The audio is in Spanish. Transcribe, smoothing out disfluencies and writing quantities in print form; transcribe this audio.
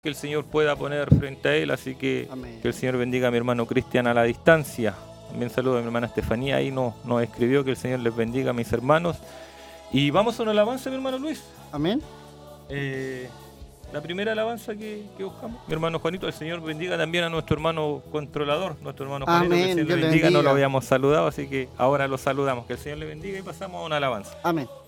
que el Señor pueda poner frente a él, así que Amén. que el Señor bendiga a mi hermano Cristian a la distancia. También saludo a mi hermana Estefanía, ahí nos escribió que el Señor les bendiga a mis hermanos. Y vamos a una alabanza, mi hermano Luis. Amén. La primera alabanza que buscamos, mi hermano Juanito, el Señor bendiga también a nuestro hermano controlador, nuestro hermano Juanito, Amén. que el Señor Dios le le bendiga, no lo bendiga. habíamos saludado, así que ahora lo saludamos, que el Señor le bendiga y pasamos a una alabanza. Amén.